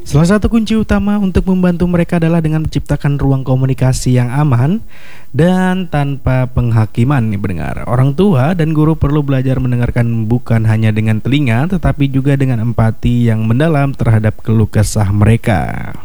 Salah satu kunci utama untuk membantu mereka adalah dengan menciptakan ruang komunikasi yang aman dan tanpa penghakiman nih pendengar. Orang tua dan guru perlu belajar mendengarkan bukan hanya dengan telinga tetapi juga dengan empati yang mendalam terhadap keluh kesah mereka.